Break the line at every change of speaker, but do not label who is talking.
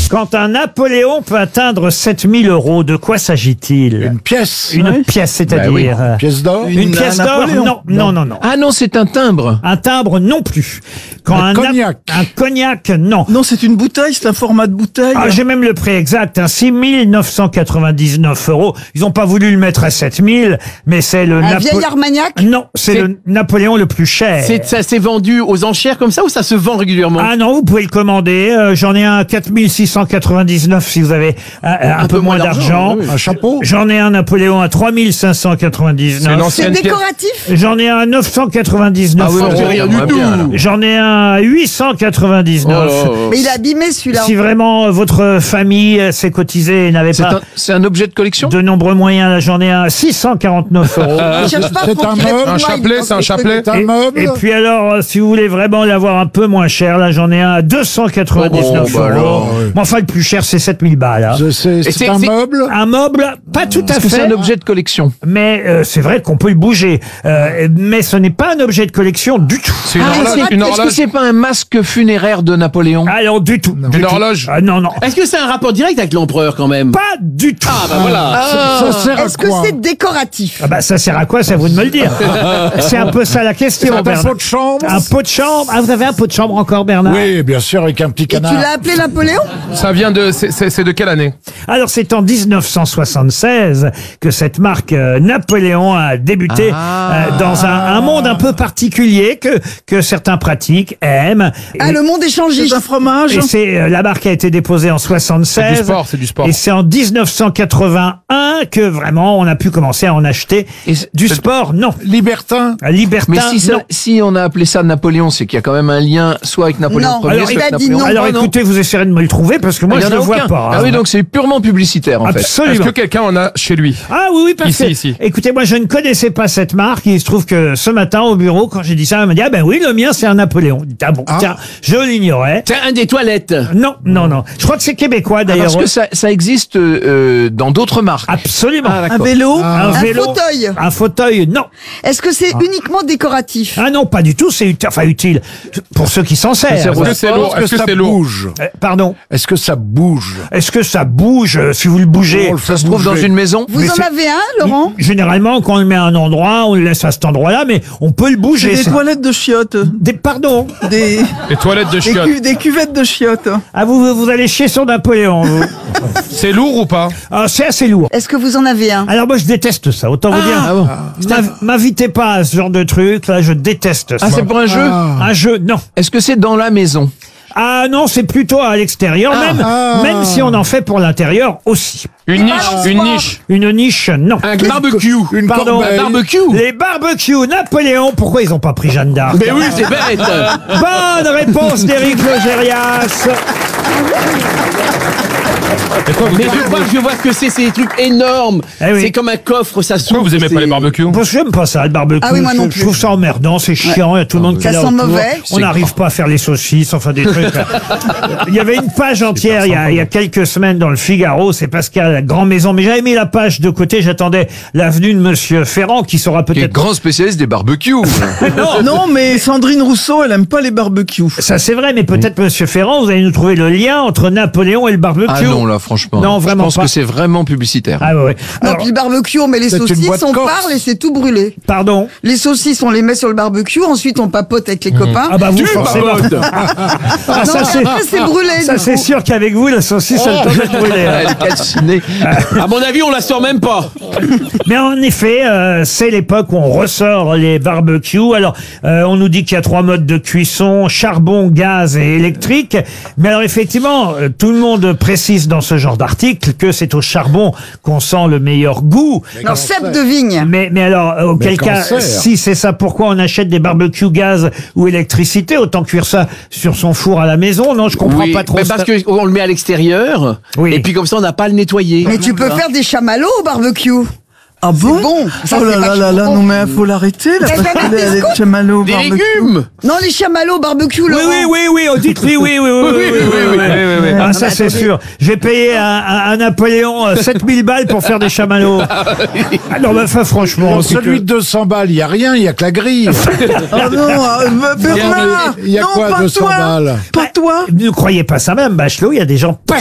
Quand un Napoléon peut atteindre 7000 €, de quoi s'agit-il?
Une pièce.
Une pièce, c'est-à-dire
Une pièce d'or.
une pièce d'or? Non.
Ah non, c'est un timbre.
Un timbre, non plus. Quand
Un cognac.
Un cognac, non.
Non, c'est une bouteille, c'est un format de bouteille.
Ah, j'ai même le prix exact, 6 999 €. Ils n'ont pas voulu le mettre à 7000, mais c'est le
Un vieil Armagnac?
Non, c'est le Napoléon le plus cher.
Ça s'est vendu aux enchères comme ça ou ça se vend régulièrement?
Ah non, vous pouvez le commander. J'en ai un à 4699 si vous avez un peu moins d'argent.
oui.
Un chapeau.
J'en ai un Napoléon à 3599.
C'est décoratif?
J'en ai un à 999
Ah oui,
€.
c'est rien du tout.
J'en ai un à 899.
Mais il est abîmé celui-là.
Si vraiment votre famille s'est cotisée et n'avait pas
C'est un objet de collection?
de nombreux moyens, là j'en ai un à 649 €.
Il cherche pas à
C'est
prendre
un
les
meuble,
points,
un
il
chapelet,
prend
c'est un
des
chapelet.
trucs.
Un meuble.
Et puis alors, si vous voulez vraiment l'avoir un peu moins cher, là j'en ai un à 299
Oh, bah
€.
alors,
Mais enfin, le plus cher, c'est 7000 balles. Hein.
C'est un meuble.
Un meuble, pas tout à
Est-ce que c'est
fait.
un objet de collection?
Mais c'est vrai qu'on peut le bouger. Mais ce n'est pas un objet de collection du tout.
C'est une
Ah,
horloge. Une
Est-ce que
horloge.
c'est pas un masque funéraire de Napoléon?
Alors, du tout. Du
Une
tout.
horloge.
Ah, non.
Est-ce que c'est un rapport direct avec l'empereur quand même?
Pas du tout.
Ah bah voilà.
Ça sert à
Est-ce que
quoi?
c'est décoratif?
Ah bah, ça sert à quoi? C'est à vous de me le dire. C'est un peu ça la question,
Un
Bernard.
pot de chambre.
Un pot de chambre. Ah, vous avez un pot de chambre encore, Bernard?
Oui, bien sûr, avec un petit
Et tu
canard.
l'as appelé Napoléon?
Ça vient de. C'est de quelle année?
Alors, c'est en 1976 que cette marque Napoléon a débuté dans un monde un peu particulier que certains pratiquent, aiment.
Ah, le monde échangiste.
C'est un fromage.
Et c'est la marque a été déposée en 76.
C'est du sport, c'est du sport.
Et c'est en 1981 que vraiment on a pu commencer à en acheter.
Et
Du sport, non.
Libertin.
Libertin,
Mais
non.
si on a appelé ça Napoléon, c'est qu'il y a quand même un lien soit avec Napoléon
Non,
Ier,
alors,
soit
il
avec
a dit
Napoléon.
non.
Alors
Ah, non.
écoutez, vous essayerez de me le trouver parce que moi
Il y
je
en
ne
a
le vois
aucun.
pas.
Ah oui, donc c'est purement publicitaire en fait.
Est-ce
Absolument.
que quelqu'un en a chez lui?
Ah oui, parce que,
Ici.
écoutez, moi je ne connaissais pas cette marque. Il se trouve que ce matin au bureau, quand j'ai dit ça, elle m'a dit, ah ben oui, le mien c'est un Napoléon. Ah bon, tiens, je l'ignorais.
C'est un des toilettes.
Non. Je crois que c'est québécois d'ailleurs.
Parce que ça existe dans d'autres marques.
Absolument.
Ah,
Un
d'accord.
vélo.
Un
Un
vélo.
fauteuil.
Un fauteuil, non.
Est-ce que c'est uniquement décoratif?
Ah non, pas du tout. C'est utile pour ceux qui s'en servent.
sert
Est-ce que c'est lourd?
Est-ce que ça bouge?
Pardon.
Est-ce que ça bouge?
Est-ce que ça bouge si vous le bougez?
On le fait
Ça se trouve dans
bouger.
une maison.
Vous
Mais
en
c'est-
avez un, Laurent?
Généralement, quand on le met à un endroit, on le laisse à cet endroit-là, mais on peut le bouger.
Des
c'est-
toilettes de chiottes.
Pardon.
Des,
Les toilettes de
des,
chiottes.
des cuvettes de chiottes.
Ah, vous allez chier sur Napoléon, vous.
C'est lourd ou pas?
Ah, c'est assez lourd.
Est-ce que vous en avez un?
Alors moi, je déteste ça. Autant vous dire.
Ah bon.
M'invitez pas à ce genre de truc. Là, je déteste ça.
Ah, c'est pour un jeu.
Un jeu, non.
Est-ce que c'est dans la maison?
Ah non, c'est plutôt à l'extérieur, même si on en fait pour l'intérieur aussi.
Une niche. Une niche.
Une niche, non.
Un barbecue.
Une
Pardon.
corbeille.
Un barbecue.
Les barbecues Napoléon, pourquoi ils ont pas pris Jeanne d'Arc?
Mais oui, c'est bête.
Bonne réponse d'Éric Logérias.
Mais je vois que c'est des trucs énormes.
Eh oui.
C'est comme un coffre, ça s'ouvre.
Pourquoi vous aimez pas les barbecues?
Bon, j'aime pas ça, le barbecue.
Ah oui, moi non
Je
plus.
trouve ça emmerdant, c'est chiant, il y a tout le monde qui est
Ça
là
sent
autour.
mauvais.
On n'arrive pas à faire les saucisses, enfin des trucs. Il y avait une page entière il y a quelques semaines dans le Figaro, c'est Pascal Grand-Maison, mais j'avais mis la page de côté, j'attendais l'avenue de Monsieur Ferrand qui sera
Qui est
peut-être...
grand spécialiste des barbecues.
Non, mais Sandrine Rousseau, elle aime pas les barbecues.
Ça c'est vrai, mais peut-être Monsieur Ferrand, vous allez nous trouver le lien entre Napoléon et le barbecue.
Ah non, là, franchement.
Non, vraiment
Je pense
pas.
que c'est vraiment publicitaire.
Ah ouais.
Non,
Alors,
puis le barbecue, on met les
c'est une
saucisses,
boîte
on
corse.
parle et c'est tout brûlé.
pardon.
Les saucisses, on les met sur le barbecue, ensuite on papote avec les copains.
Ah bah vous forcément. Ah,
non,
ça c'est...
après c'est brûlé.
Ça
du
c'est
coup.
sûr qu'avec vous, la saucisse, elle peut être brûlée. hein.
Elle est calcinée. À mon avis, on la sort même pas.
Mais en effet, c'est l'époque où on ressort les barbecues. Alors, on nous dit qu'il y a 3 modes de cuisson, charbon, gaz et électrique. Mais alors, effectivement, tout le monde précise dans ce genre d'article que c'est au charbon qu'on sent le meilleur goût.
Non, cèpe de vigne.
Mais alors, auquel cas,
cancer.
si c'est ça, pourquoi on achète des barbecues gaz ou électricité? Autant cuire ça sur son four à la maison. Non, je comprends
Oui,
pas trop
mais
ça.
parce qu'on le met à l'extérieur.
Oui.
Et puis comme ça, on n'a pas à le nettoyer.
Mais tu peux faire des chamallows au barbecue.
Ah bon?
bon. Ça,
Oh là
c'est
là là là,
vachement
non
bon.
mais faut l'arrêter là,
Eh
parce
ben,
que les chamallows au
Des
barbecue.
légumes.
Non, les chamallows au barbecue,
Oui,
Laurent.
dites-oui, oui. Ah, ça c'est sûr. Je vais payer un Napoléon 7000 balles pour faire des chamallows. Ah non, mais enfin, franchement.
Dans
c'est
celui
que-
de 200 balles, il n'y a rien, il n'y a que la grille.
Oh non, Bernard.
Il y a
Non,
quoi,
pas
200
toi.
balles?
Pas toi.
Ne croyez pas ça même, Bachelot, il y a des gens